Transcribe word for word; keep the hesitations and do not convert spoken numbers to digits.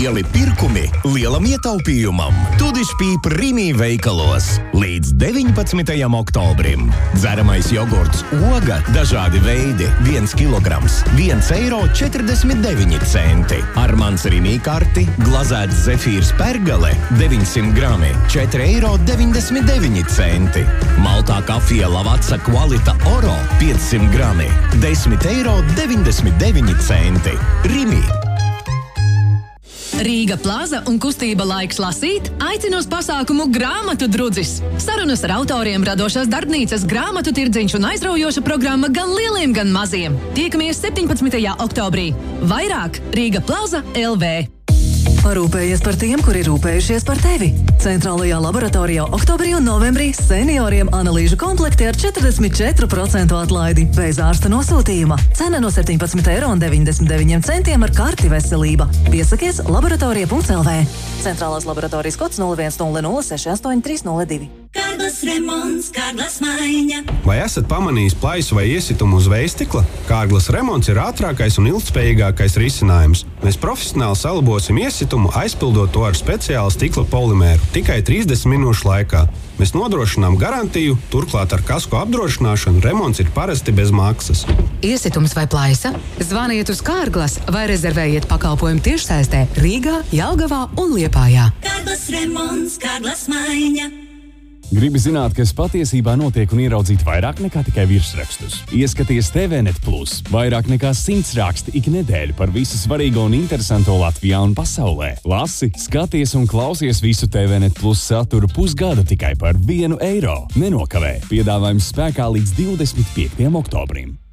Lieli pirkumi lielam ietaupījumam. Tudišpīp Rimi veikalos. Līdz deviņpadsmitajam oktobrim. Dzeramais jogurts Oga, dažādi veidi, viens kilograms, viens eiro četrdesmit deviņi centi. Ar mans Rimi karti glazēts zefīrs Pergale, deviņsimt grami, četri eiro deviņdesmit deviņi centi. Maltā kafija Lavazza Qualita Oro, piecsimt grami, desmit eiro deviņdesmit deviņi centi. Rimi. Rīga Plaza un kustība Laiks lasīt aicina uz pasākumu Grāmatu drudzis. Sarunas ar autoriem, radošās darbnīcas, grāmatu tirdziņš un aizraujoša programma gan lieliem, gan maziem. Tiekamies septiņpadsmitajā oktobrī. Vairāk Rīga Plaza L V. Parūpējies par tiem, kuri rūpējušies par tevi. Centrālajā laboratorijā oktobrī un novembrī senioriem analīžu komplekti ar četrdesmit četru procentu atlaidi bez ārsta nosūtījuma. Cena no septiņpadsmit eiro un deviņdesmit deviņi centiem ar karti Veselība. Piesakies laboratorija punkts L V. Centrālās laboratorijas kods nulle viens nulle nulle seši astoņi trīs nulle divi. Kārglas remonts, Kārglas maiņa. Vai esat pamanījis plaisu vai iesitumu uz vējstikla? Kārglas remonts ir ātrākais un ilgtspējīgākais risinājums. Mēs profesionāli salabosim iesitumu, aizpildot to ar speciālu stikla polimēru tikai trīsdesmit minūšu laikā. Mēs nodrošinām garantiju, turklāt ar kasko apdrošināšanu remonts ir parasti bez maksas. Iesitums vai plaisa? Zvaniet uz Kārglas vai rezervējiet pakalpojumu tiešsaistē Rīgā, Jelgavā un Liepājā. Kārglas remonts, Kārglas maiņa. Gribi zināt, kas patiesībā notiek un ieraudzīt vairāk nekā tikai virsrakstus? Ieskaties T V Net Plus. Vairāk nekā simts raksti ik nedēļu par visu svarīgo un interesanto Latvijā un pasaulē. Lasi, skaties un klausies visu T V Net Plus saturu pusgadu tikai par vienu eiro. Nenokavē. Piedāvājums spēkā līdz divdesmit piektajam oktobrim.